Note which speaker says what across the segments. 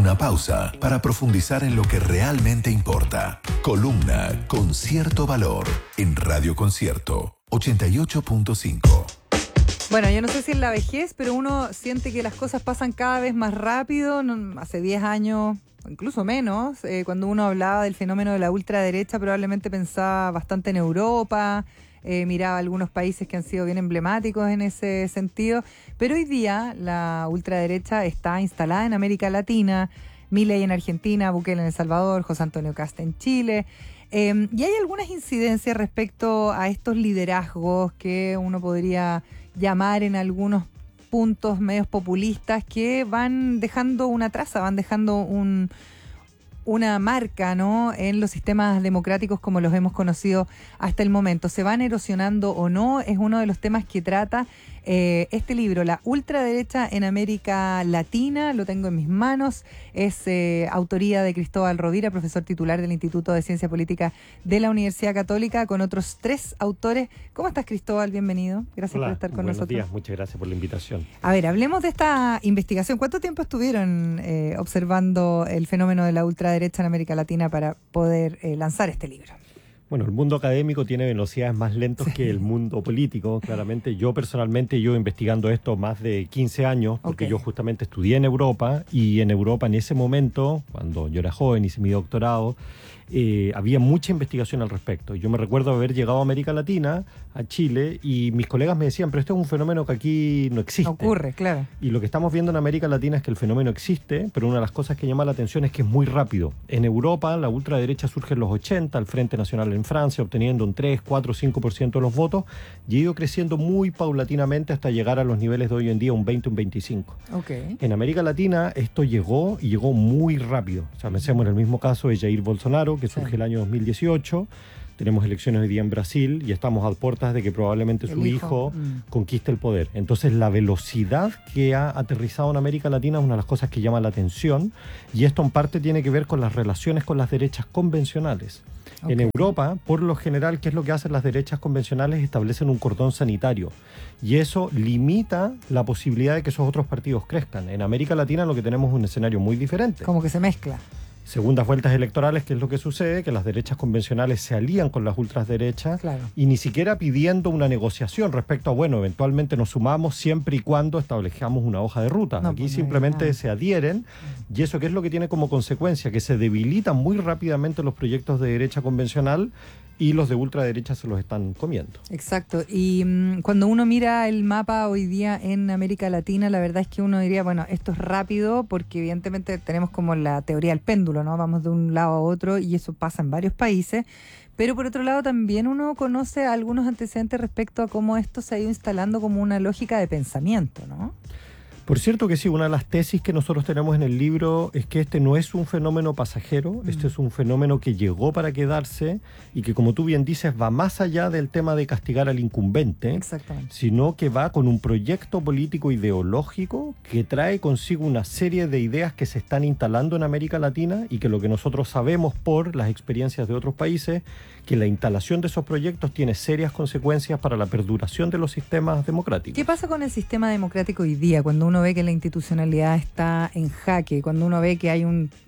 Speaker 1: una pausa para profundizar en lo que realmente importa. Columna con cierto valor en Radio Concierto 88.5.
Speaker 2: Bueno, yo no sé si es la vejez, pero uno siente que las cosas pasan cada vez más rápido. Hace 10 años, o incluso menos, cuando uno hablaba del fenómeno de la ultraderecha, probablemente pensaba bastante en Europa, miraba algunos países que han sido bien emblemáticos en ese sentido. Pero hoy día la ultraderecha está instalada en América Latina, Milei en Argentina, Bukele en El Salvador, José Antonio Kast en Chile. Y hay algunas incidencias respecto a estos liderazgos que uno podría llamar en algunos puntos medios populistas que van dejando una traza, van dejando una marca, ¿no?, en los sistemas democráticos como los hemos conocido hasta el momento. ¿Se van erosionando o no? Es uno de los temas que trata este libro, La ultraderecha en América Latina. Lo tengo en mis manos. Es autoría de Cristóbal Rovira, profesor titular del Instituto de Ciencia Política de la Universidad Católica, con otros 3 autores. ¿Cómo estás, Cristóbal? Bienvenido. Gracias por estar con nosotros.
Speaker 3: Buenos días, muchas gracias por la invitación.
Speaker 2: A ver, hablemos de esta investigación. ¿Cuánto tiempo estuvieron observando el fenómeno de la ultraderecha en América Latina para poder lanzar este libro?
Speaker 3: Bueno, el mundo académico tiene velocidades más lentas que el mundo político, claramente. Yo personalmente llevo investigando esto más de 15 años, porque yo justamente estudié en Europa, y en Europa en ese momento, cuando yo era joven, hice mi doctorado, había mucha investigación al respecto. Yo me recuerdo haber llegado a América Latina, a Chile, y mis colegas me decían, pero esto es un fenómeno que aquí no existe.
Speaker 2: Ocurre, claro.
Speaker 3: Y lo que estamos viendo en América Latina es que el fenómeno existe, pero una de las cosas que llama la atención es que es muy rápido. En Europa, la ultraderecha surge en los 80, el Frente Nacional en Francia, obteniendo un 3, 4, 5% de los votos, y ha ido creciendo muy paulatinamente hasta llegar a los niveles de hoy en día, un 20, un 25. En América Latina esto llegó muy rápido. O sea, pensemos en el mismo caso de Jair Bolsonaro, que surge el año 2018. Tenemos elecciones hoy día en Brasil y estamos a puertas de que probablemente su hijo conquiste el poder. Entonces, la velocidad que ha aterrizado en América Latina es una de las cosas que llama la atención, y esto en parte tiene que ver con las relaciones con las derechas convencionales. En Europa, por lo general, ¿qué es lo que hacen las derechas convencionales? Establecen un cordón sanitario, y eso limita la posibilidad de que esos otros partidos crezcan. En América Latina lo que tenemos es un escenario muy diferente.
Speaker 2: Como que se mezcla.
Speaker 3: Segundas vueltas electorales, ¿qué es lo que sucede? Que las derechas convencionales se alían con las ultraderechas, y ni siquiera pidiendo una negociación respecto a, bueno, eventualmente nos sumamos siempre y cuando establezcamos una hoja de ruta. Aquí simplemente se adhieren, y eso ¿qué es lo que tiene como consecuencia? Que se debilitan muy rápidamente los proyectos de derecha convencional, y los de ultraderecha se los están comiendo.
Speaker 2: Exacto. Y cuando uno mira el mapa hoy día en América Latina, la verdad es que uno diría, bueno, esto es rápido porque evidentemente tenemos como la teoría del péndulo, ¿no? Vamos de un lado a otro y eso pasa en varios países. Pero por otro lado también uno conoce algunos antecedentes respecto a cómo esto se ha ido instalando como una lógica de pensamiento, ¿no?
Speaker 3: Por cierto que sí, una de las tesis que nosotros tenemos en el libro es que este no es un fenómeno pasajero, este es un fenómeno que llegó para quedarse y que, como tú bien dices, va más allá del tema de castigar al incumbente, sino que va con un proyecto político ideológico que trae consigo una serie de ideas que se están instalando en América Latina, y que lo que nosotros sabemos por las experiencias de otros países, que la instalación de esos proyectos tiene serias consecuencias para la perduración de los sistemas democráticos.
Speaker 2: ¿Qué pasa con el sistema democrático hoy día cuando uno ve que la institucionalidad está en jaque, cuando uno ve que hay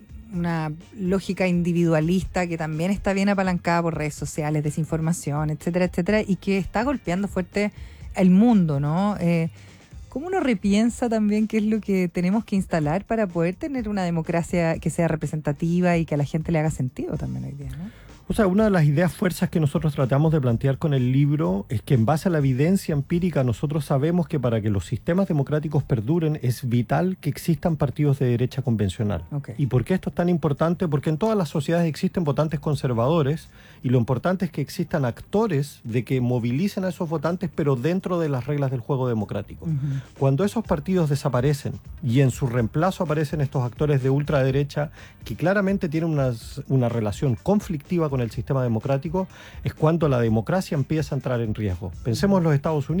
Speaker 2: una lógica individualista que también está bien apalancada por redes sociales, desinformación, etcétera, etcétera, y que está golpeando fuerte el mundo, ¿no? ¿Cómo uno repiensa también qué es lo que tenemos que instalar para poder tener una democracia que sea representativa y que a la gente le haga sentido también hoy día, ¿no?
Speaker 3: O sea, una de las ideas fuerzas que nosotros tratamos de plantear con el libro es que en base a la evidencia empírica nosotros sabemos que para que los sistemas democráticos perduren es vital que existan partidos de derecha convencional. ¿Y por qué esto es tan importante? Porque en todas las sociedades existen votantes conservadores, y lo importante es que existan actores de que movilicen a esos votantes, pero dentro de las reglas del juego democrático. Cuando esos partidos desaparecen y en su reemplazo aparecen estos actores de ultraderecha que claramente tienen una relación conflictiva con el sistema democrático, es cuando la democracia empieza a entrar en riesgo. Pensemos en los Estados Unidos.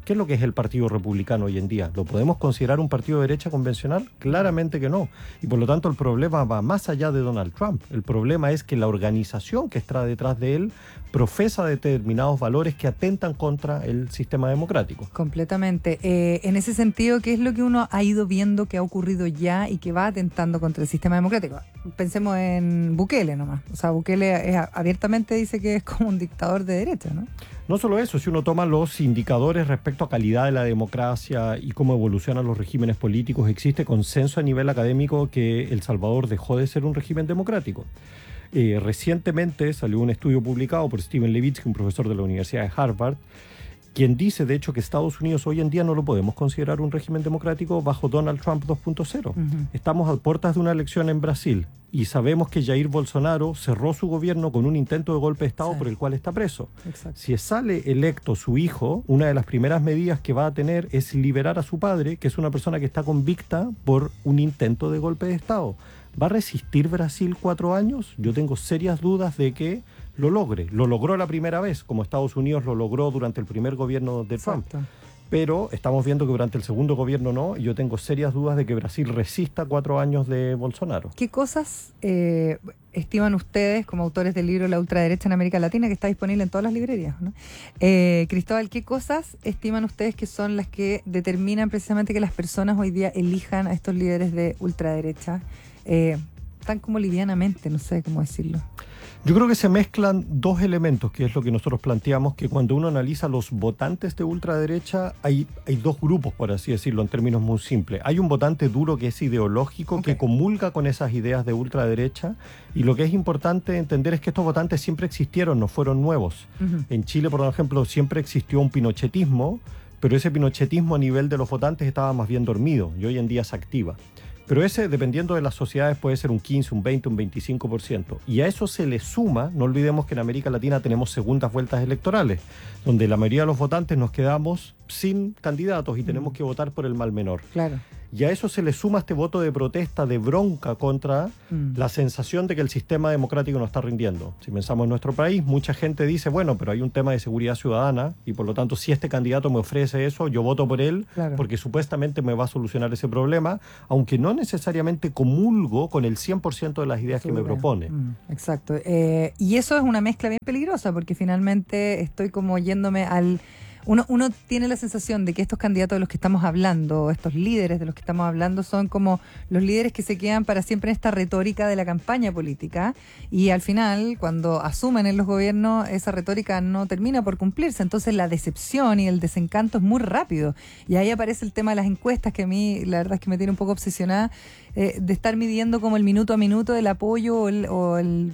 Speaker 3: ¿Qué es lo que es el Partido Republicano hoy en día? ¿Lo podemos considerar un partido de derecha convencional? Claramente que no. Y por lo tanto el problema va más allá de Donald Trump. El problema es que la organización que está detrás de él profesa determinados valores que atentan contra el sistema democrático.
Speaker 2: Completamente. En ese sentido, ¿qué es lo que uno ha ido viendo que ha ocurrido ya y que va atentando contra el sistema democrático? Pensemos en Bukele nomás. O sea, Bukele abiertamente dice que es como un dictador de derecha, ¿no?
Speaker 3: No solo eso, si uno toma los indicadores respecto a calidad de la democracia y cómo evolucionan los regímenes políticos, existe consenso a nivel académico que El Salvador dejó de ser un régimen democrático. Recientemente salió un estudio publicado por Steven Levitsky, un profesor de la Universidad de Harvard, quien dice, de hecho, que Estados Unidos hoy en día no lo podemos considerar un régimen democrático bajo Donald Trump 2.0. Estamos a puertas de una elección en Brasil y sabemos que Jair Bolsonaro cerró su gobierno con un intento de golpe de Estado por el cual está preso.
Speaker 2: Exacto.
Speaker 3: Si sale electo su hijo, una de las primeras medidas que va a tener es liberar a su padre, que es una persona que está convicta por un intento de golpe de Estado. ¿Va a resistir Brasil 4 años? Yo tengo serias dudas de que lo logre. Lo logró la primera vez, como Estados Unidos lo logró durante el primer gobierno de Trump.
Speaker 2: Exacto.
Speaker 3: Pero estamos viendo que durante el segundo gobierno no, y yo tengo serias dudas de que Brasil resista 4 años de Bolsonaro.
Speaker 2: ¿Qué cosas estiman ustedes como autores del libro La ultraderecha en América Latina, que está disponible en todas las librerías, ¿no? Cristóbal, ¿qué cosas estiman ustedes que son las que determinan precisamente que las personas hoy día elijan a estos líderes de ultraderecha tan como livianamente, no sé cómo decirlo?
Speaker 3: Yo creo que se mezclan dos elementos, que es lo que nosotros planteamos, que cuando uno analiza los votantes de ultraderecha, hay dos grupos, por así decirlo, en términos muy simples. Hay un votante duro que es ideológico, que comulga con esas ideas de ultraderecha, y lo que es importante entender es que estos votantes siempre existieron, no fueron nuevos. En Chile, por ejemplo, siempre existió un pinochetismo, pero ese pinochetismo a nivel de los votantes estaba más bien dormido, y hoy en día se activa. Pero ese, dependiendo de las sociedades, puede ser un 15, un 20, un 25%. Y a eso se le suma, no olvidemos que en América Latina tenemos segundas vueltas electorales, donde la mayoría de los votantes nos quedamos sin candidatos y tenemos que votar por el mal menor.
Speaker 2: Claro.
Speaker 3: Y a eso se le suma este voto de protesta, de bronca contra la sensación de que el sistema democrático no está rindiendo. Si pensamos en nuestro país, mucha gente dice, bueno, pero hay un tema de seguridad ciudadana y por lo tanto si este candidato me ofrece eso, yo voto por él porque supuestamente me va a solucionar ese problema, aunque no necesariamente comulgo con el 100% de las ideas que me propone.
Speaker 2: Exacto. Y eso es una mezcla bien peligrosa porque finalmente estoy como yéndome al... Uno tiene la sensación de que estos candidatos de los que estamos hablando, estos líderes de los que estamos hablando, son como los líderes que se quedan para siempre en esta retórica de la campaña política y al final, cuando asumen en los gobiernos, esa retórica no termina por cumplirse. Entonces la decepción y el desencanto es muy rápido. Y ahí aparece el tema de las encuestas, que a mí la verdad es que me tiene un poco obsesionada, de estar midiendo como el minuto a minuto del apoyo o el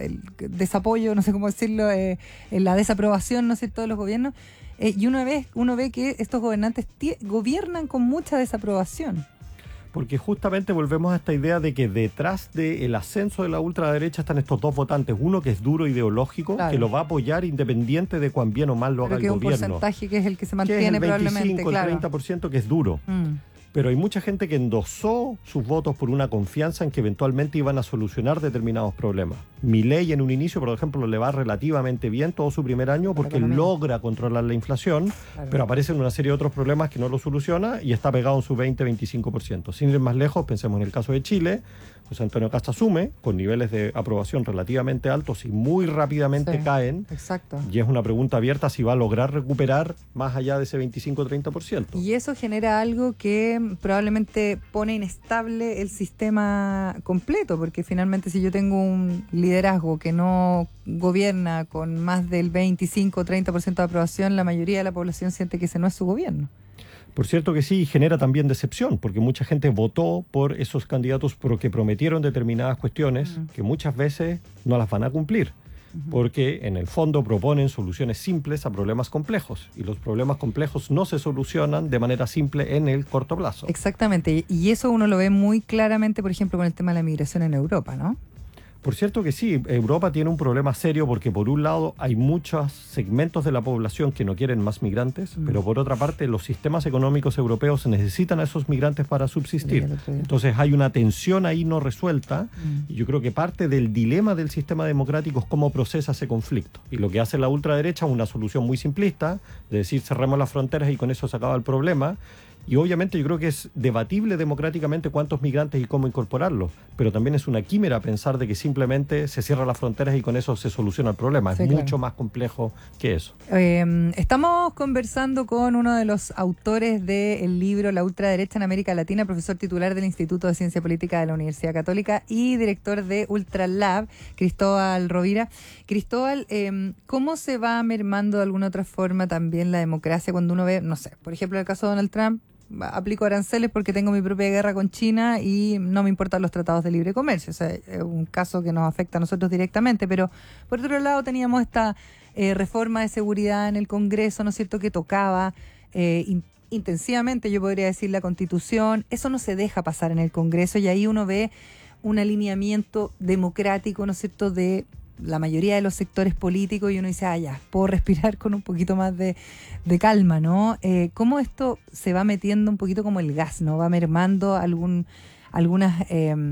Speaker 2: desapoyo, no sé cómo decirlo, la desaprobación, ¿no es cierto?, de los gobiernos. Y uno ve que estos gobernantes gobiernan con mucha desaprobación.
Speaker 3: Porque justamente volvemos a esta idea de que detrás del ascenso de la ultraderecha están estos dos votantes. Uno que es duro ideológico, que lo va a apoyar independiente de cuán bien o mal lo haga el gobierno.
Speaker 2: Pero que es un porcentaje que es el que se mantiene probablemente.
Speaker 3: Que es el 25, el 30% que es duro. Pero hay mucha gente que endosó sus votos por una confianza en que eventualmente iban a solucionar determinados problemas. Milei en un inicio, por ejemplo, le va relativamente bien todo su primer año porque logra controlar la inflación, pero aparecen una serie de otros problemas que no lo soluciona y está pegado en su 20-25%. Sin ir más lejos, pensemos en el caso de Chile. José Antonio Cast asume con niveles de aprobación relativamente altos y muy rápidamente caen.
Speaker 2: Exacto.
Speaker 3: Y es una pregunta abierta si va a lograr recuperar más allá de ese 25-30%.
Speaker 2: Y eso genera algo que probablemente pone inestable el sistema completo, porque finalmente si yo tengo un liderazgo que no gobierna con más del 25-30% de aprobación, la mayoría de la población siente que ese no es su gobierno.
Speaker 3: Por cierto que sí, genera también decepción, porque mucha gente votó por esos candidatos porque prometieron determinadas cuestiones que muchas veces no las van a cumplir, porque en el fondo proponen soluciones simples a problemas complejos, y los problemas complejos no se solucionan de manera simple en el corto plazo.
Speaker 2: Exactamente, y eso uno lo ve muy claramente, por ejemplo, con el tema de la migración en Europa, ¿no?
Speaker 3: Por cierto que sí, Europa tiene un problema serio porque por un lado hay muchos segmentos de la población que no quieren más migrantes, pero por otra parte los sistemas económicos europeos necesitan a esos migrantes para subsistir. Entonces hay una tensión ahí no resuelta y yo creo que parte del dilema del sistema democrático es cómo procesa ese conflicto. Y lo que hace la ultraderecha es una solución muy simplista, de decir cerremos las fronteras y con eso se acaba el problema. Y obviamente yo creo que es debatible democráticamente cuántos migrantes y cómo incorporarlos, pero también es una quimera pensar de que simplemente se cierran las fronteras y con eso se soluciona el problema.
Speaker 2: Sí,
Speaker 3: es
Speaker 2: claro.
Speaker 3: mucho más complejo que eso.
Speaker 2: Estamos conversando con uno de los autores del libro La ultraderecha en América Latina, profesor titular del Instituto de Ciencia Política de la Universidad Católica y director de Ultralab, Cristóbal Rovira. Cristóbal, ¿cómo se va mermando de alguna otra forma también la democracia cuando uno ve, no sé, por ejemplo, en el caso de Donald Trump, aplico aranceles porque tengo mi propia guerra con China y no me importan los tratados de libre comercio? O sea, es un caso que nos afecta a nosotros directamente, pero por otro lado teníamos esta reforma de seguridad en el Congreso, ¿no es cierto?, que tocaba intensivamente, yo podría decir, la Constitución. Eso no se deja pasar en el Congreso y ahí uno ve un alineamiento democrático, ¿no es cierto?, de la mayoría de los sectores políticos y uno dice, ya, puedo respirar con un poquito más de calma, ¿no? ¿Cómo esto se va metiendo un poquito como el gas, ¿no? Va mermando algunas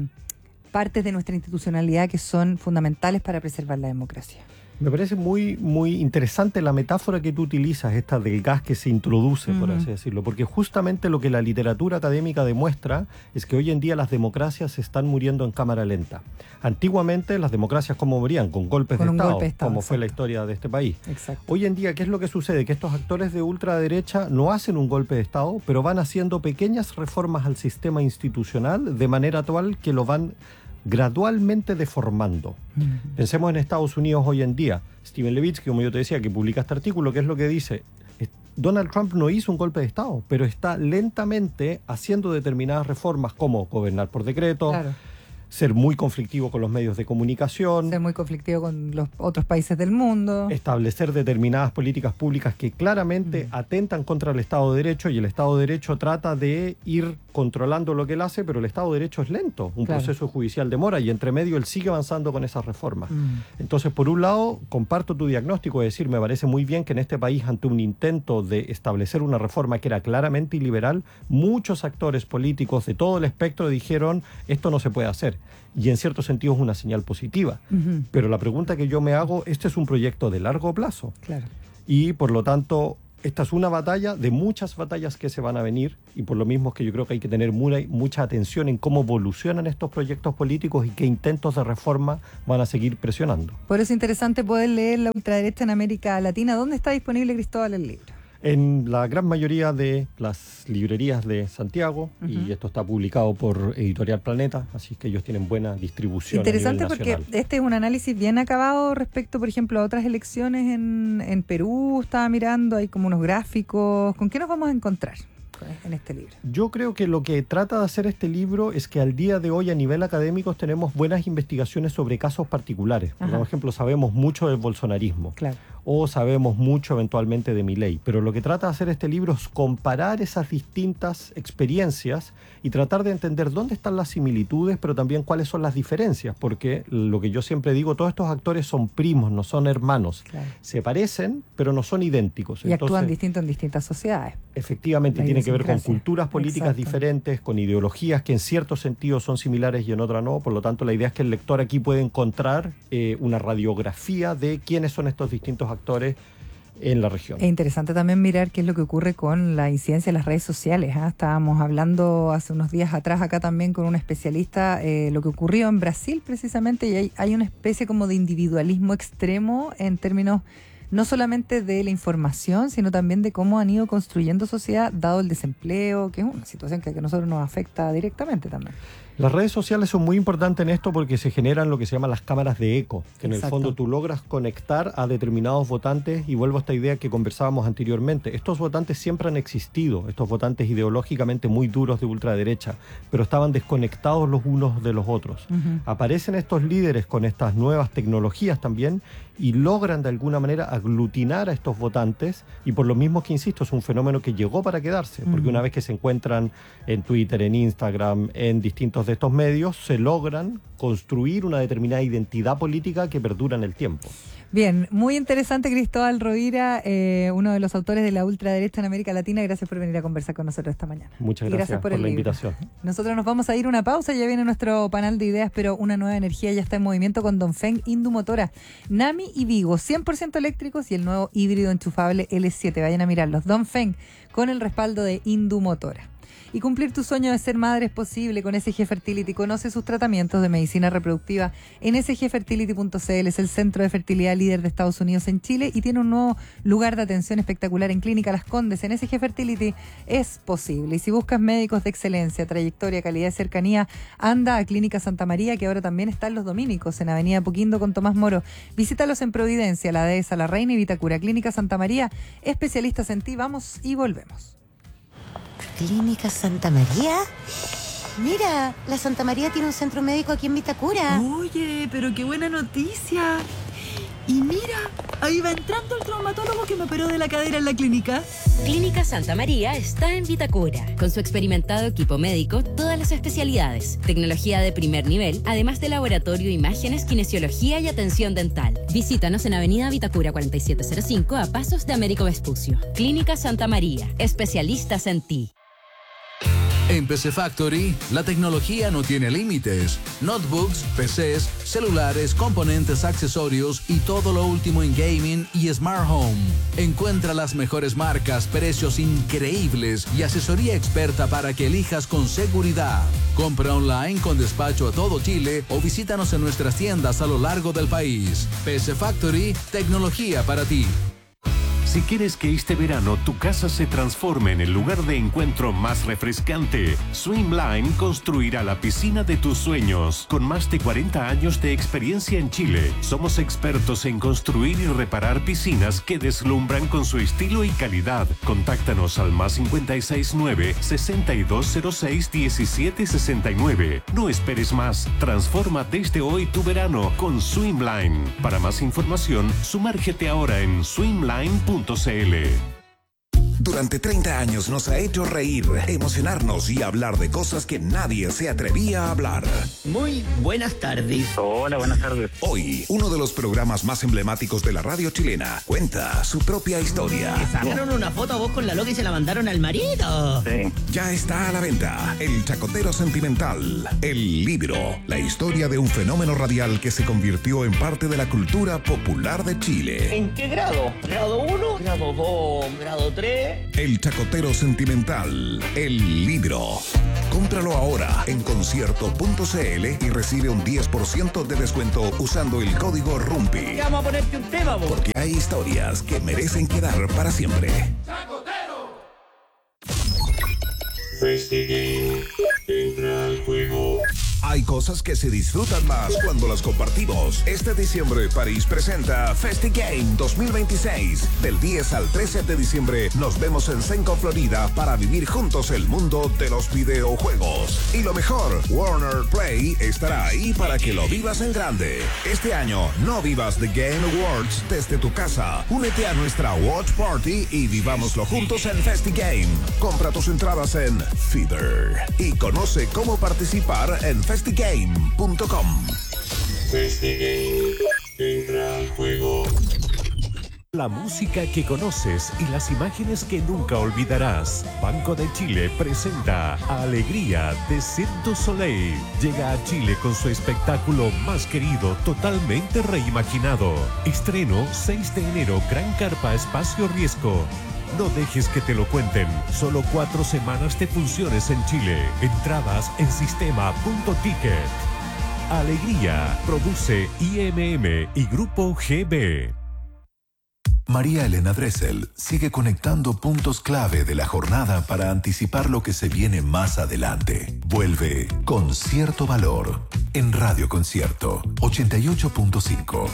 Speaker 2: partes de nuestra institucionalidad que son fundamentales para preservar la democracia.
Speaker 3: Me parece muy, muy interesante la metáfora que tú utilizas, esta del gas que se introduce, por así decirlo, porque justamente lo que la literatura académica demuestra es que hoy en día las democracias están muriendo en cámara lenta. Antiguamente las democracias, ¿cómo morían? Con golpes de Estado, como fue la historia de este país.
Speaker 2: Exacto.
Speaker 3: Hoy en día, ¿qué es lo que sucede? Que estos actores de ultraderecha no hacen un golpe de Estado, pero van haciendo pequeñas reformas al sistema institucional de manera tal que lo van gradualmente deformando. Pensemos en Estados Unidos hoy en día. Steven Levitsky, como yo te decía, que publica este artículo, ¿qué es lo que dice? Donald Trump no hizo un golpe de Estado, pero está lentamente haciendo determinadas reformas como gobernar por decreto,
Speaker 2: Claro.
Speaker 3: ser muy conflictivo con los medios de comunicación,
Speaker 2: Ser muy conflictivo con los otros países del mundo.
Speaker 3: establecer determinadas políticas públicas que claramente atentan contra el Estado de Derecho, y el Estado de Derecho trata de ir controlando lo que él hace, pero el Estado de Derecho es lento, un proceso judicial demora y entre medio él sigue avanzando con esas reformas. Entonces, por un lado, comparto tu diagnóstico de decir, me parece muy bien que en este país, ante un intento de establecer una reforma que era claramente iliberal, muchos actores políticos de todo el espectro dijeron, esto no se puede hacer. Y en cierto sentido es una señal positiva. Pero la pregunta que yo me hago, este es un proyecto de largo plazo.
Speaker 2: Claro.
Speaker 3: Y por lo tanto, esta es una batalla de muchas batallas que se van a venir, y por lo mismo es que yo creo que hay que tener mucha atención en cómo evolucionan estos proyectos políticos y qué intentos de reforma van a seguir presionando.
Speaker 2: Por eso es interesante poder leer La ultraderecha en América Latina. ¿Dónde está disponible, Cristóbal, el libro?
Speaker 3: En la gran mayoría de las librerías de Santiago, y esto está publicado por Editorial Planeta, así que ellos tienen buena distribución.
Speaker 2: Interesante,
Speaker 3: a nivel
Speaker 2: porque
Speaker 3: nacional.
Speaker 2: este es un análisis bien acabado respecto, por ejemplo, a otras elecciones en Perú. Estaba mirando, hay como unos gráficos. ¿Con qué nos vamos a encontrar en este libro?
Speaker 3: Yo creo que lo que trata de hacer este libro es que al día de hoy a nivel académico tenemos buenas investigaciones sobre casos particulares. Por ejemplo, sabemos mucho del bolsonarismo.
Speaker 2: Claro.
Speaker 3: O sabemos mucho eventualmente de Milei, pero lo que trata de hacer este libro es comparar esas distintas experiencias y tratar de entender dónde están las similitudes, pero también cuáles son las diferencias, porque lo que yo siempre digo, todos estos actores son primos, no son hermanos.
Speaker 2: Claro.
Speaker 3: Se parecen, pero no son idénticos.
Speaker 2: Y actúan distinto en distintas sociedades.
Speaker 3: Efectivamente,
Speaker 2: La
Speaker 3: tiene que ver con
Speaker 2: idiosincrasia.
Speaker 3: culturas políticas
Speaker 2: Exacto.
Speaker 3: diferentes, con ideologías que en cierto sentido son similares y en otra no. Por lo tanto, la idea es que el lector aquí puede encontrar una radiografía de quiénes son estos distintos actores en la región.
Speaker 2: Es interesante también mirar qué es lo que ocurre con la incidencia de las redes sociales. Estábamos hablando hace unos días atrás acá también con un especialista lo que ocurrió en Brasil precisamente, y hay una especie como de individualismo extremo en términos no solamente de la información, sino también de cómo han ido construyendo sociedad dado el desempleo, que es una situación que a nosotros nos afecta directamente también.
Speaker 3: Las redes sociales son muy importantes en esto porque se generan lo que se llaman las cámaras de eco, que en el
Speaker 2: Exacto.
Speaker 3: fondo tú logras conectar a determinados votantes, y vuelvo a esta idea que conversábamos anteriormente. Estos votantes siempre han existido, estos votantes ideológicamente muy duros de ultraderecha, pero estaban desconectados los unos de los otros. Aparecen estos líderes con estas nuevas tecnologías también y logran de alguna manera aglutinar a estos votantes, y por lo mismo que, insisto, es un fenómeno que llegó para quedarse, porque una vez que se encuentran en Twitter, en Instagram, en distintos de estos medios, se logran construir una determinada identidad política que perdura en el tiempo.
Speaker 2: Bien, muy interesante, Cristóbal Rovira, uno de los autores de la ultraderecha en América Latina. Gracias por venir a conversar con nosotros esta mañana.
Speaker 3: Muchas gracias por la invitación.
Speaker 2: Nosotros nos vamos a ir a una pausa, ya viene nuestro panel de ideas, pero una nueva energía ya está en movimiento con Dongfeng Indumotora, Nami y Vigo, 100% eléctricos, y el nuevo híbrido enchufable L7. Vayan a mirarlos. Dongfeng, con el respaldo de Indumotora. Y cumplir tu sueño de ser madre es posible con SG Fertility. Conoce sus tratamientos de medicina reproductiva en sgfertility.cl. Es el centro de fertilidad líder de Estados Unidos en Chile y tiene un nuevo lugar de atención espectacular en Clínica Las Condes. En SG Fertility es posible. Y si buscas médicos de excelencia, trayectoria, calidad y cercanía, anda a Clínica Santa María, que ahora también están los dominicos en Avenida Puquindo con Tomás Moro. Visítalos en Providencia, La Dehesa, La Reina y Vitacura. Clínica Santa María, especialistas en ti. Vamos y volvemos.
Speaker 4: ¿Clínica Santa María? Mira, la Santa María tiene un centro médico aquí en Vitacura.
Speaker 5: Oye, pero qué buena noticia. Y mira, ahí va entrando el traumatólogo que me operó de la cadera en la clínica.
Speaker 6: Clínica Santa María está en Vitacura. Con su experimentado equipo médico, todas las especialidades, tecnología de primer nivel, además de laboratorio, imágenes, kinesiología y atención dental. Visítanos en Avenida Vitacura 4705 a pasos de Américo Vespucio. Clínica Santa María, especialistas en ti.
Speaker 7: En PC Factory, la tecnología no tiene límites. Notebooks, PCs, celulares, componentes, accesorios y todo lo último en gaming y smart home. Encuentra las mejores marcas, precios increíbles y asesoría experta para que elijas con seguridad. Compra online con despacho a todo Chile o visítanos en nuestras tiendas a lo largo del país. PC Factory, tecnología para ti.
Speaker 8: Si quieres que este verano tu casa se transforme en el lugar de encuentro más refrescante, Swimline construirá la piscina de tus sueños. Con más de 40 años de experiencia en Chile, somos expertos en construir y reparar piscinas que deslumbran con su estilo y calidad. Contáctanos al +569 6206 1769. No esperes más. Transforma desde hoy tu verano con Swimline. Para más información, sumérgete ahora en swimline.cl.
Speaker 9: Durante 30 años nos ha hecho reír, emocionarnos y hablar de cosas que nadie se atrevía a hablar.
Speaker 10: Muy buenas tardes.
Speaker 11: Hola, buenas tardes.
Speaker 9: Hoy, uno de los programas más emblemáticos de la radio chilena cuenta su propia historia.
Speaker 10: ¿Te sacaron una foto a vos con la loca y se la mandaron al marido?
Speaker 11: Sí.
Speaker 9: Ya está a la venta El Chacotero Sentimental, el libro, la historia de un fenómeno radial que se convirtió en parte de la cultura popular de Chile.
Speaker 10: ¿En qué grado? ¿Grado 1? ¿Grado 2? ¿Grado 3?
Speaker 9: El Chacotero Sentimental, el libro. Cómpralo ahora en concierto.cl y recibe un 10% de descuento usando el código RUMPI.
Speaker 10: Vamos a ponerte un tema, vos.
Speaker 9: Porque hay historias que merecen quedar para siempre.
Speaker 12: ¡Chacotero! FestiGame, entra al juego.
Speaker 9: Hay cosas que se disfrutan más cuando las compartimos. Este diciembre, París presenta FestiGame 2026. Del 10 al 13 de diciembre nos vemos en Senco, Florida, para vivir juntos el mundo de los videojuegos. Y lo mejor, Warner Play estará ahí para que lo vivas en grande. Este año, no vivas The Game Awards desde tu casa. Únete a nuestra Watch Party y vivámoslo juntos en FestiGame. Compra tus entradas en Feeder y conoce cómo participar en festigame.com.
Speaker 12: FestiGame, entra al juego.
Speaker 8: La música que conoces y las imágenes que nunca olvidarás. Banco de Chile presenta Alegría de Cirque du Soleil. Llega a Chile con su espectáculo más querido, totalmente reimaginado. Estreno 6 de enero, Gran Carpa Espacio Riesgo. No dejes que te lo cuenten. Solo 4 semanas de funciones en Chile. Entradas en sistema.ticket. Alegría. Produce IMM y Grupo GB.
Speaker 1: María Elena Dressel sigue conectando puntos clave de la jornada para anticipar lo que se viene más adelante. Vuelve con cierto valor en Radio Concierto 88.5.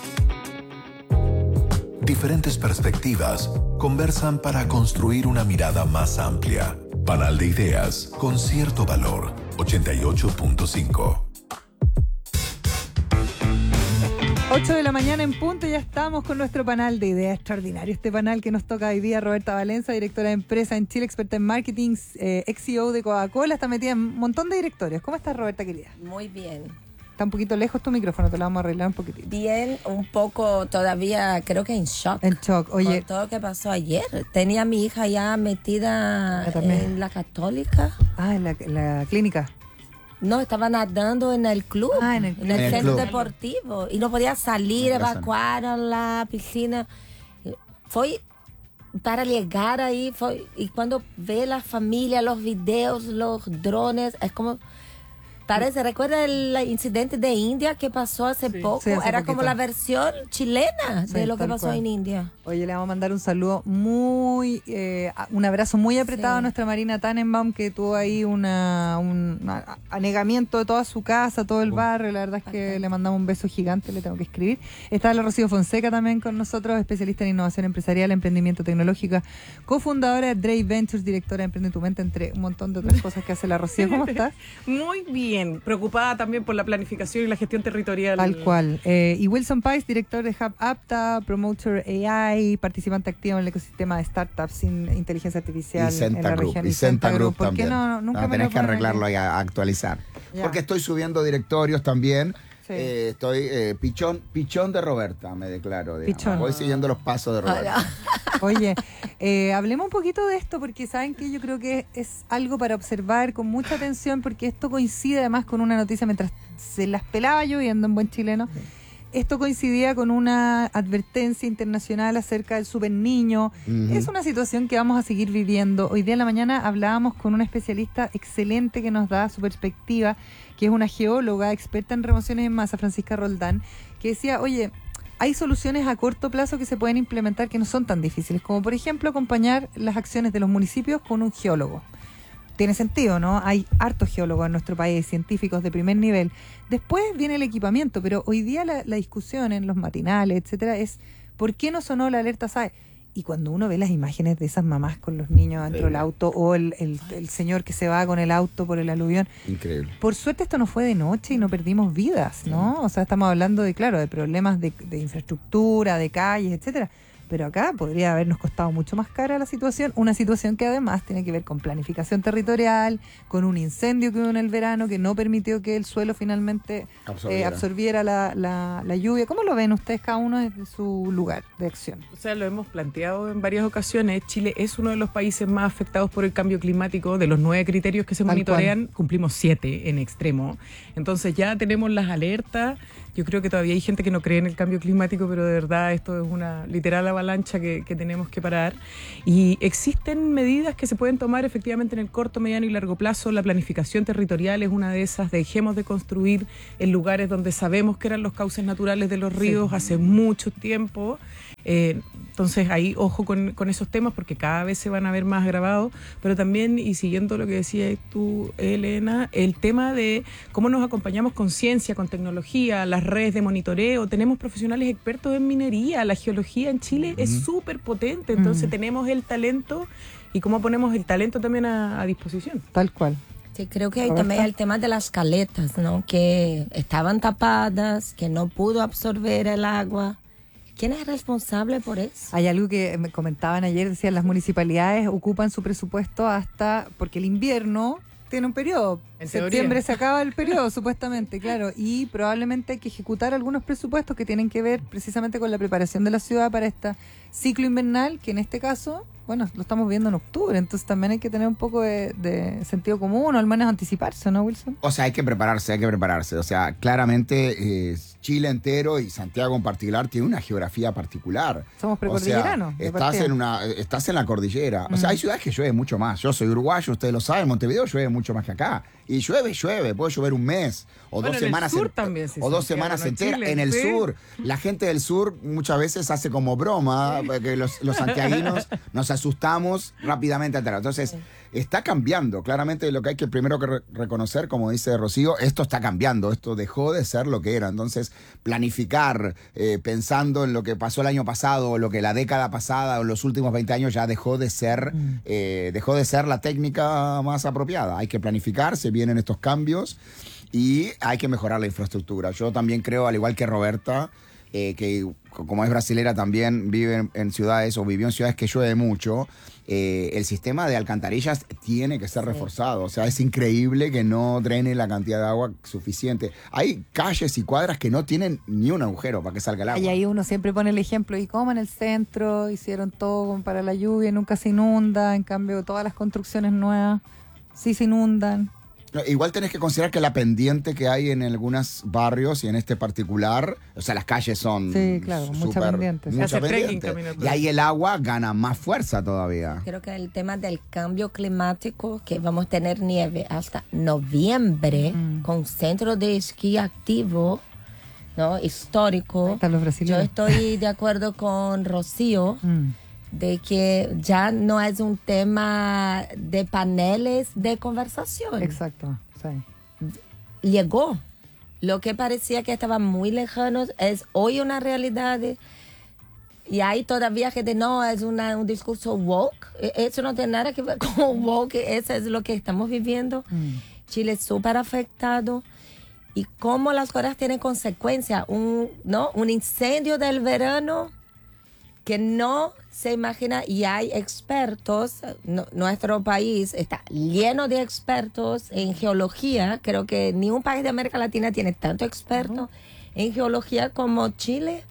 Speaker 1: Diferentes perspectivas conversan para construir una mirada más amplia. Panel de ideas con cierto valor 88.5.
Speaker 2: 8 de la mañana en punto, ya estamos con nuestro panel de ideas extraordinario. Este panel que nos toca hoy día, Roberta Valenza, directora de empresa en Chile, experta en marketing, ex-CEO de Coca-Cola, está metida en un montón de directorios. ¿Cómo estás, Roberta, querida?
Speaker 11: Muy bien.
Speaker 2: Está un poquito lejos tu micrófono, te lo vamos a arreglar un poquitito.
Speaker 11: Bien, un poco todavía, creo que en shock.
Speaker 2: En shock, oye.
Speaker 11: Con todo lo que pasó ayer. Tenía a mi hija ya metida en la Católica.
Speaker 2: Ah, en la clínica.
Speaker 11: No, estaba nadando en el club, en el centro deportivo. Y no podía salir, evacuaron la piscina. Fue para llegar ahí, y cuando ve la familia, los videos, los drones, es como... recuerda el incidente de India que pasó hace poco.
Speaker 2: Sí,
Speaker 11: era como la versión chilena de lo que pasó en India.
Speaker 2: Oye, le vamos a mandar un saludo un abrazo muy apretado a nuestra Marina Tannenbaum, que tuvo ahí un anegamiento de toda su casa, todo el barrio. La verdad es que le mandamos un beso gigante, le tengo que escribir. Está la Rocío Fonseca también con nosotros, especialista en innovación empresarial, emprendimiento tecnológico, cofundadora de Drey Ventures, directora de Emprende tu Mente, entre un montón de otras cosas que hace la Rocío. ¿Cómo estás?
Speaker 13: Muy bien. Preocupada también por la planificación y la gestión territorial.
Speaker 2: Tal cual. Y Wilson Pais, director de Hub Apta, Promoter AI, participante activo en el ecosistema de startups sin inteligencia artificial en la región.
Speaker 14: Y Senta Group
Speaker 2: ¿Por qué
Speaker 14: también.
Speaker 2: nunca me
Speaker 14: tenés que arreglarlo y actualizar.
Speaker 2: Ya.
Speaker 14: Porque estoy subiendo directorios también.
Speaker 2: Sí.
Speaker 14: Estoy pichón de Roberta, me declaro.
Speaker 2: Pichón.
Speaker 14: Voy siguiendo los pasos de Roberta.
Speaker 2: Oye, hablemos un poquito de esto, porque saben que yo creo que es algo para observar con mucha atención, porque esto coincide además con una noticia mientras se las pelaba lloviendo en buen chileno. Sí. Esto coincidía con una advertencia internacional acerca del superniño. Es una situación que vamos a seguir viviendo. Hoy día en la mañana hablábamos con una especialista excelente que nos da su perspectiva, que es una geóloga experta en remociones en masa, Francisca Roldán, que decía, oye, hay soluciones a corto plazo que se pueden implementar que no son tan difíciles, como por ejemplo acompañar las acciones de los municipios con un geólogo. Tiene sentido, ¿no? Hay hartos geólogos en nuestro país, científicos de primer nivel. Después viene el equipamiento, pero hoy día la discusión en los matinales, etcétera, es ¿por qué no sonó la alerta SAE? Y cuando uno ve las imágenes de esas mamás con los niños dentro del auto, o el señor que se va con el auto por el aluvión.
Speaker 14: Increíble.
Speaker 2: Por suerte esto no fue de noche y no perdimos vidas, ¿no? O sea, estamos hablando de problemas de infraestructura, de calles, etcétera. Pero acá podría habernos costado mucho más cara la situación, una situación que además tiene que ver con planificación territorial, con un incendio que hubo en el verano que no permitió que el suelo finalmente absorbiera la lluvia. ¿Cómo lo ven ustedes cada uno desde su lugar de acción?
Speaker 13: O sea, lo hemos planteado en varias ocasiones. Chile es uno de los países más afectados por el cambio climático. De los 9 criterios que se monitorean, cumplimos 7 en extremo. Entonces ya tenemos las alertas. Yo creo que todavía hay gente que no cree en el cambio climático, pero de verdad esto es una literal avalancha que tenemos que parar. Y existen medidas que se pueden tomar efectivamente en el corto, mediano y largo plazo. La planificación territorial es una de esas. Dejemos de construir en lugares donde sabemos que eran los cauces naturales de los ríos hace mucho tiempo. Entonces ahí ojo con esos temas, porque cada vez se van a ver más agravados, pero también, y siguiendo lo que decías tú, Elena, el tema de cómo nos acompañamos con ciencia, con tecnología, las redes de monitoreo. Tenemos profesionales expertos en minería, la geología en Chile es súper potente, entonces tenemos el talento, y cómo ponemos el talento también a disposición.
Speaker 2: Tal cual.
Speaker 11: Sí, creo que hay también el tema de las caletas, ¿no? Que estaban tapadas, que no pudo absorber el agua. ¿Quién es responsable por eso?
Speaker 2: Hay algo que me comentaban ayer, decían las municipalidades ocupan su presupuesto porque el invierno tiene un periodo. En septiembre se acaba el periodo, supuestamente, claro, y probablemente hay que ejecutar algunos presupuestos que tienen que ver precisamente con la preparación de la ciudad para este ciclo invernal, que en este caso, bueno, lo estamos viendo en octubre, entonces también hay que tener un poco de sentido común, o al menos anticiparse, ¿no, Wilson?
Speaker 14: O sea, hay que prepararse. O sea, claramente Chile entero y Santiago en particular tiene una geografía particular.
Speaker 2: Somos precordilleranos.
Speaker 14: O sea, estás en la cordillera. O sea, hay ciudades que llueve mucho más. Yo soy uruguayo, ustedes lo saben, Montevideo llueve mucho más que acá. Y llueve, puede llover un mes o 2 semanas.
Speaker 13: En el sur también,
Speaker 14: o 2 semanas enteras. En el sur, la gente del sur muchas veces hace como broma, porque los santiaguinos nos asustamos rápidamente. Entonces, está cambiando. Claramente lo que hay que primero que reconocer, como dice Rocío, esto está cambiando. Esto dejó de ser lo que era. Entonces, planificar pensando en lo que pasó el año pasado, o lo que la década pasada o los últimos 20 años ya dejó de ser la técnica más apropiada. Hay que planificar, se vienen estos cambios y hay que mejorar la infraestructura. Yo también creo, al igual que Roberta, que como es brasilera también vive en ciudades o vivió en ciudades que llueve mucho, el sistema de alcantarillas tiene que ser reforzado. O sea, es increíble que no drene la cantidad de agua suficiente. Hay calles y cuadras que no tienen ni un agujero para que salga el agua.
Speaker 2: Y ahí uno siempre pone el ejemplo, y como en el centro hicieron todo como para la lluvia, nunca se inunda, en cambio todas las construcciones nuevas sí se inundan.
Speaker 14: Igual tenés que considerar que la pendiente que hay en algunos barrios y en este particular, o sea, las calles son
Speaker 2: mucha pendiente.
Speaker 14: Mucha pendiente. Y ahí el agua gana más fuerza todavía.
Speaker 11: Creo que el tema del cambio climático, que vamos a tener nieve hasta noviembre, con centro de esquí activo, ¿no? Histórico. Yo estoy de acuerdo con Rocío de que ya no es un tema de paneles de conversación.
Speaker 2: Exacto, sí.
Speaker 11: Llegó. Lo que parecía que estaba muy lejano es hoy una realidad. Y hay todavía gente, no, es un discurso woke. Eso no tiene nada que ver con woke, eso es lo que estamos viviendo. Chile es súper afectado. Y cómo las cosas tienen consecuencias. Un incendio del verano que no se imagina, y hay expertos, nuestro país está lleno de expertos en geología, creo que ni un país de América Latina tiene tanto expertos en geología como Chile.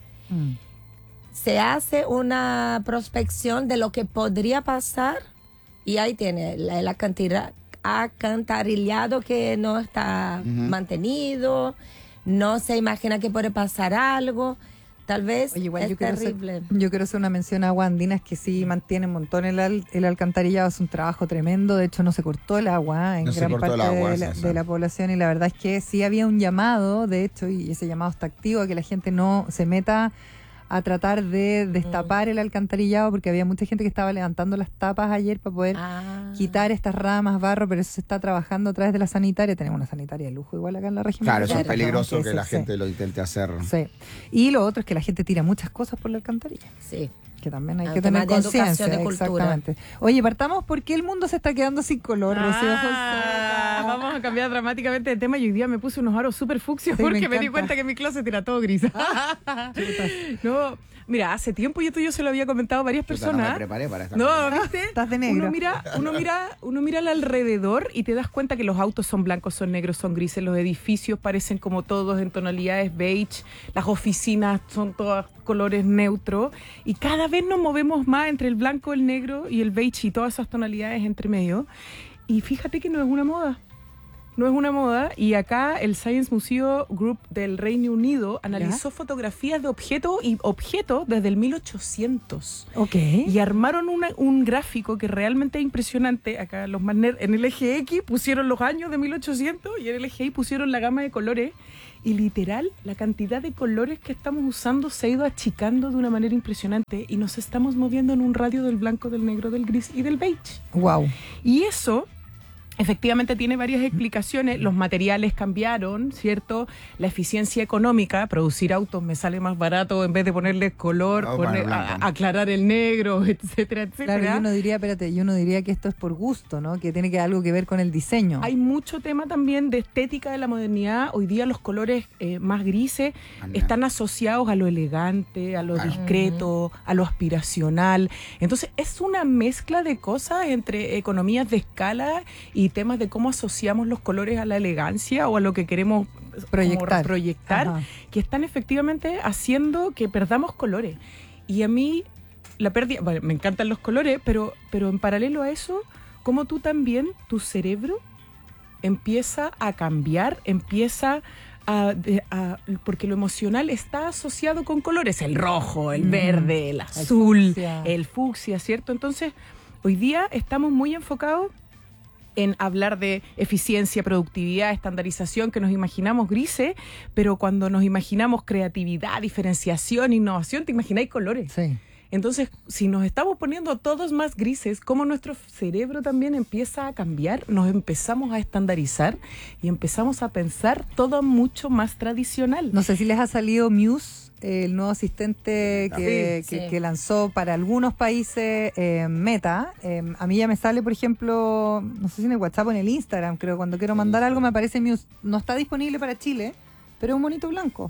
Speaker 11: Se hace una prospección de lo que podría pasar y ahí tiene el alcantarillado que no está mantenido, no se imagina que puede pasar algo. Tal vez es terrible.
Speaker 2: Yo quiero hacer una mención a Aguas Andinas, que sí mantiene un montón el alcantarillado. Es un trabajo tremendo. De hecho, no se cortó el agua en gran parte de la población. Y la verdad es que sí había un llamado, de hecho, y ese llamado está activo, a que la gente no se meta a tratar de destapar el alcantarillado, porque había mucha gente que estaba levantando las tapas ayer para poder quitar estas ramas, barro, pero eso se está trabajando a través de la sanitaria. Tenemos una sanitaria de lujo igual acá en la región.
Speaker 14: Claro, eso es peligroso que la gente lo intente hacer.
Speaker 2: Sí. Y lo otro es que la gente tira muchas cosas por la alcantarilla.
Speaker 11: Sí.
Speaker 2: Que también hay que tener conciencia. Exactamente. Oye, partamos porque el mundo se está quedando sin color, Rocío.
Speaker 13: Vamos a cambiar dramáticamente de tema. Y hoy día me puse unos aros súper fucsios porque me di cuenta que mi closet era todo gris. No, mira, hace tiempo yo se lo había comentado a varias personas. No me
Speaker 14: preparé para esta
Speaker 13: ¿viste?
Speaker 2: Estás de negro.
Speaker 13: Uno mira al alrededor y te das cuenta que los autos son blancos, son negros, son grises. Los edificios parecen como todos en tonalidades beige. Las oficinas son todas colores neutros. Y cada vez nos movemos más entre el blanco, el negro y el beige y todas esas tonalidades entre medio. Y fíjate que no es una moda. No es una moda, y acá el Science Museum Group del Reino Unido analizó fotografías de objetos desde el 1800. Y armaron un gráfico que realmente es impresionante. Acá los más en el eje X pusieron los años de 1800 y en el eje Y pusieron la gama de colores. Y literal, la cantidad de colores que estamos usando se ha ido achicando de una manera impresionante y nos estamos moviendo en un radio del blanco, del negro, del gris y del beige.
Speaker 2: Wow.
Speaker 13: Y eso efectivamente tiene varias explicaciones. Los materiales cambiaron, ¿cierto? La eficiencia económica, producir autos me sale más barato en vez de ponerle color, aclarar el negro, etcétera, etcétera.
Speaker 2: Claro, yo no diría que esto es por gusto, ¿no? Que tiene algo que ver con el diseño.
Speaker 13: Hay mucho tema también de estética de la modernidad. Hoy día los colores más grises están asociados a lo elegante, a lo discreto, a lo aspiracional. Entonces es una mezcla de cosas entre economías de escala y temas de cómo asociamos los colores a la elegancia o a lo que queremos proyectar que están efectivamente haciendo que perdamos colores. Y a mí la pérdida, bueno, me encantan los colores, pero en paralelo a eso, como tú también, tu cerebro empieza a cambiar, porque lo emocional está asociado con colores, el rojo, el verde, el azul, el fucsia, ¿cierto? Entonces, hoy día estamos muy enfocados en hablar de eficiencia, productividad, estandarización, que nos imaginamos grises, pero cuando nos imaginamos creatividad, diferenciación, innovación, te imagináis colores.
Speaker 2: Sí.
Speaker 13: Entonces, si nos estamos poniendo todos más grises, como nuestro cerebro también empieza a cambiar, nos empezamos a estandarizar y empezamos a pensar todo mucho más tradicional.
Speaker 2: No sé si les ha salido Muse, el nuevo asistente que lanzó para algunos países Meta. A mí ya me sale, por ejemplo, no sé si en el WhatsApp o en el Instagram, creo, cuando quiero mandar algo me aparece Muse. No está disponible para Chile, pero es un monito blanco.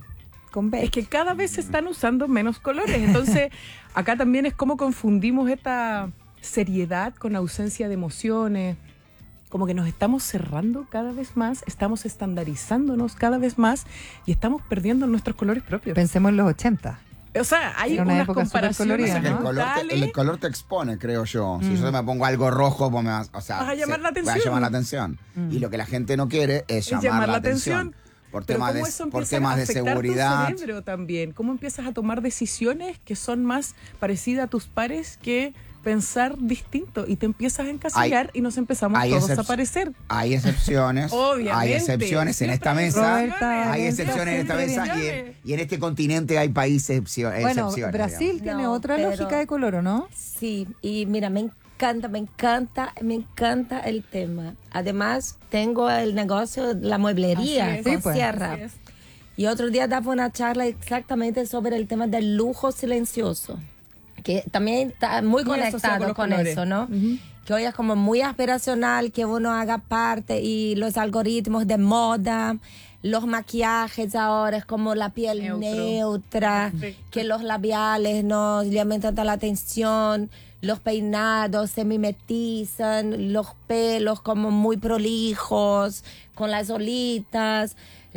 Speaker 2: con beige.
Speaker 13: Es que cada vez se están usando menos colores. Entonces, acá también es como confundimos esta seriedad con ausencia de emociones. Como que nos estamos cerrando cada vez más, estamos estandarizándonos cada vez más y estamos perdiendo nuestros colores propios.
Speaker 2: Pensemos en los 80.
Speaker 13: O sea, hay
Speaker 2: Era una
Speaker 13: unas
Speaker 2: época
Speaker 13: comparaciones
Speaker 2: supercolorida, ¿no?
Speaker 14: El color te expone, creo yo. Si yo me pongo algo rojo, pues
Speaker 13: vas a llamar la atención.
Speaker 14: Voy a llamar la atención. Y lo que la gente no quiere es llamar la atención. Por temas de seguridad.
Speaker 13: Tu cerebro también. ¿Cómo empiezas a tomar decisiones que son más parecidas a tus pares que pensar distinto? Y te empiezas a encasillar y nos empezamos todos a parecer.
Speaker 14: Hay excepciones.
Speaker 13: Obviamente.
Speaker 14: Hay excepciones en esta mesa.
Speaker 2: Roberta,
Speaker 14: hay excepciones en esta mesa y en este continente hay países excepciones.
Speaker 2: Bueno, Brasil tiene otra lógica de color, ¿o no?
Speaker 11: Sí, y mira, me encanta el tema. Además, tengo el negocio, la mueblería con Sierra. Y otro día daba una charla exactamente sobre el tema del lujo silencioso, que también está muy conectado con eso, ¿no? Que hoy es como muy aspiracional que uno haga parte, y los algoritmos de moda, los maquillajes ahora es como la piel neutra, que los labiales no llamen tanta la atención, los peinados se mimetizan, los pelos como muy prolijos, con las olitas.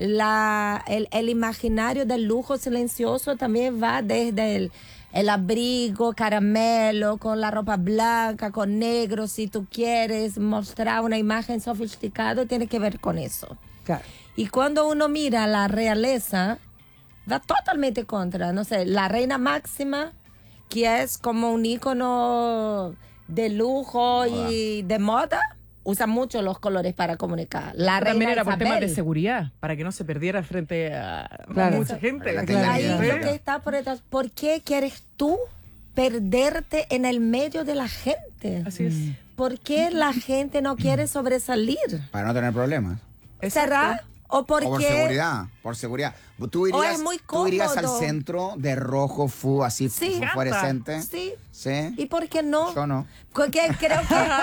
Speaker 11: El imaginario del lujo silencioso también va desde el abrigo caramelo, con la ropa blanca, con negro. Si tú quieres mostrar una imagen sofisticada, tiene que ver con eso.
Speaker 2: Claro.
Speaker 11: Y cuando uno mira la realeza, va totalmente contra. No sé, la reina máxima, que es como un ícono de lujo y de moda, usa mucho los colores para comunicar. La reina
Speaker 13: también era por
Speaker 11: Isabel,
Speaker 13: temas de seguridad, para que no se perdiera frente a mucha gente.
Speaker 11: Ahí lo que está por detrás. ¿Por qué quieres tú perderte en el medio de la gente?
Speaker 13: Así es.
Speaker 11: ¿Por qué la gente no quiere sobresalir?
Speaker 14: Para no tener problemas.
Speaker 11: ¿Será? ¿O por
Speaker 14: seguridad, por seguridad. Tú irías,
Speaker 11: es muy
Speaker 14: tú irías al
Speaker 11: cómodo.
Speaker 14: centro de rojo, así fluorescente.
Speaker 11: Sí.
Speaker 14: ¿Sí?
Speaker 11: ¿Y por qué no?
Speaker 14: Yo no.
Speaker 11: Porque creo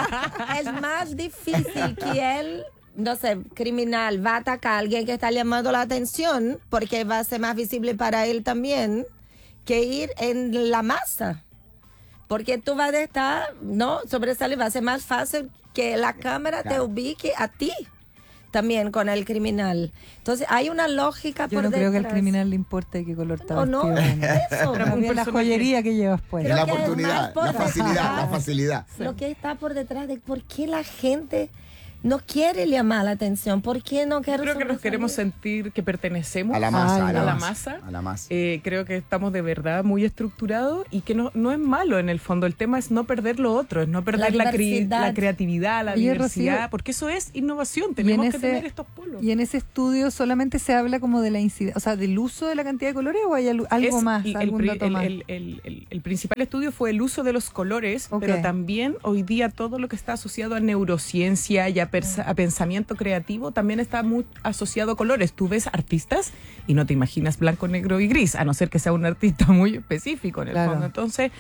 Speaker 11: que es más difícil que él, no sé, criminal, va a atacar a alguien que está llamando la atención, porque va a ser más visible para él también, que ir en la masa. Porque tú vas a estar, ¿no? Sobresalir, va a ser más fácil que la cámara te ubique a ti. También con el criminal. Entonces hay una lógica
Speaker 2: Yo
Speaker 11: por
Speaker 2: no creo que al
Speaker 11: detrás.
Speaker 2: criminal le importe qué color está
Speaker 11: No,
Speaker 2: vestido.
Speaker 11: eso.
Speaker 2: También la joyería que llevas puesta.
Speaker 14: La
Speaker 11: que además
Speaker 14: oportunidad,
Speaker 11: por
Speaker 14: la facilidad,
Speaker 11: detrás,
Speaker 14: la facilidad.
Speaker 11: Lo que está por detrás de por qué la gente no quiere llamar la atención, por qué no quiere
Speaker 13: Creo que nos
Speaker 11: sobresalir.
Speaker 13: queremos sentir que pertenecemos
Speaker 14: A la masa,
Speaker 13: a la
Speaker 14: masa.
Speaker 13: masa. Creo que estamos de verdad muy estructurados y que no es malo en el fondo. El tema es no perder lo otro, es no perder la creatividad, la
Speaker 2: Oye,
Speaker 13: diversidad,
Speaker 2: Rocío,
Speaker 13: porque eso es innovación. Tenemos que tener estos polos.
Speaker 2: Y en ese estudio solamente se habla como de la incidencia, o sea, del uso de la cantidad de colores, o hay algo más, algún dato más.
Speaker 13: El principal estudio fue el uso de los colores, pero también hoy día todo lo que está asociado a neurociencia y a pensamiento creativo también está muy asociado a colores. Tú ves artistas y no te imaginas blanco, negro y gris, a no ser que sea un artista muy específico en el fondo. Entonces,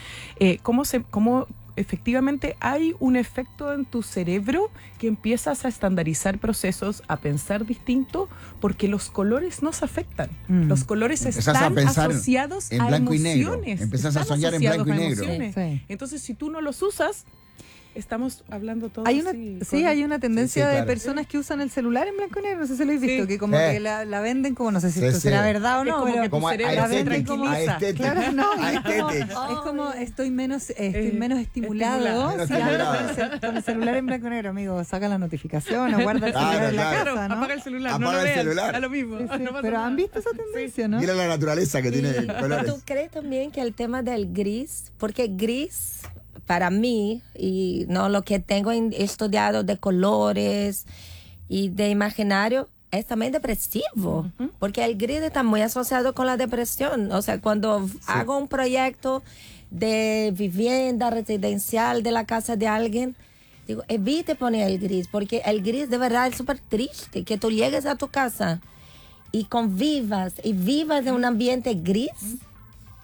Speaker 13: ¿cómo efectivamente hay un efecto en tu cerebro que empiezas a estandarizar procesos, a pensar distinto, porque los colores nos afectan. Los colores están asociados
Speaker 14: en
Speaker 13: a
Speaker 14: blanco
Speaker 13: emociones.
Speaker 14: y negro. Empiezas a soñar en blanco y negro.
Speaker 13: Entonces, si tú no los usas, estamos hablando todos
Speaker 2: hay una tendencia de personas que usan el celular en blanco y negro, no sé si lo has visto, que como que la venden como, no sé si esto será verdad o no,
Speaker 13: pero como que tu cerebro se tranquiliza.
Speaker 2: Claro, no, es como estoy menos estimulado si hablo con el celular en blanco y negro, amigo, saca la notificación o guarda el celular en la casa, ¿no?
Speaker 13: Apaga el celular,
Speaker 14: apaga
Speaker 13: no lo
Speaker 14: el
Speaker 13: veas,
Speaker 14: celular.
Speaker 13: da lo mismo.
Speaker 2: Pero han visto esa tendencia, ¿no?
Speaker 14: Mira la naturaleza que tiene colores.
Speaker 11: ¿Tú crees también que el tema del gris, porque gris para mí, y no lo que tengo estudiado de colores y de imaginario, es también depresivo, porque el gris está muy asociado con la depresión. O sea, cuando hago un proyecto de vivienda residencial de la casa de alguien, digo, evite poner el gris, porque el gris de verdad es súper triste, que tú llegues a tu casa y convivas y vivas en un ambiente gris.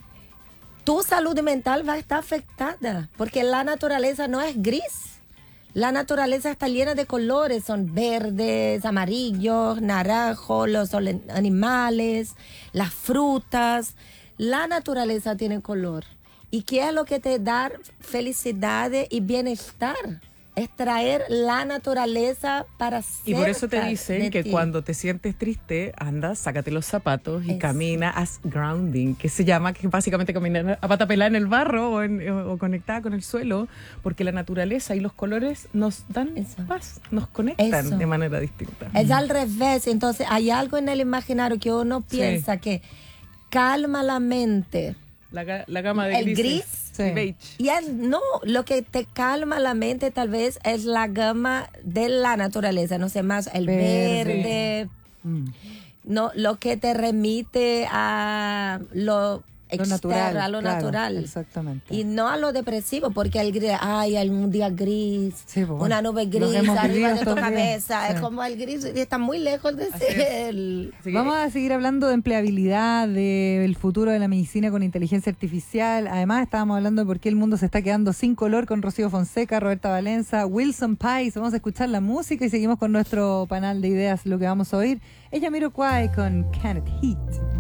Speaker 11: Tu salud mental va a estar afectada, porque la naturaleza no es gris. La naturaleza está llena de colores, son verdes, amarillos, naranjos, los animales, las frutas. La naturaleza tiene color. ¿Y qué es lo que te da felicidad y bienestar? Es traer la naturaleza para cerca.
Speaker 13: Y por eso te dicen que
Speaker 11: ti.
Speaker 13: cuando te sientes triste, anda, sácate los zapatos y camina, haz grounding, que se llama, que es básicamente caminar a pata pelada en el barro o conectada con el suelo, porque la naturaleza y los colores nos dan paz, nos conectan de manera distinta.
Speaker 11: Es al revés, entonces hay algo en el imaginario que uno piensa que calma la mente.
Speaker 13: La gama de
Speaker 11: el gris.
Speaker 13: Beige.
Speaker 11: Y no, lo que te calma la mente tal vez es la gama de la naturaleza, no sé, más el verde. No, lo que te remite a lo
Speaker 2: natural,
Speaker 11: a lo
Speaker 2: claro,
Speaker 11: natural.
Speaker 2: Exactamente.
Speaker 11: Y no a lo depresivo, porque el gris, hay un día gris, una nube gris arriba de tu cabeza. Es como el gris y está muy lejos de ser.
Speaker 2: Vamos a seguir hablando de empleabilidad, del futuro de la medicina con inteligencia artificial. Además, estábamos hablando de por qué el mundo se está quedando sin color con Rocío Fonseca, Roberta Valenza, Wilson Pice. Vamos a escuchar la música y seguimos con nuestro panel de ideas, lo que vamos a oír. Es Jamiroquai con Can It Heat.